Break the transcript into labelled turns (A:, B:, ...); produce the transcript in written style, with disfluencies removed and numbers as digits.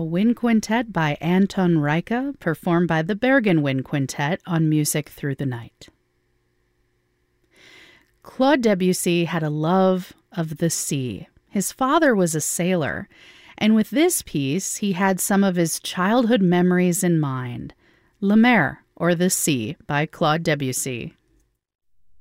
A: wind quintet by Anton Reicha, performed by the Bergen Wind Quintet on Music Through the Night. Claude Debussy had a love of the sea. His father was a sailor, and with this piece, he had some of his childhood memories in mind. La Mer, or The Sea, by Claude Debussy.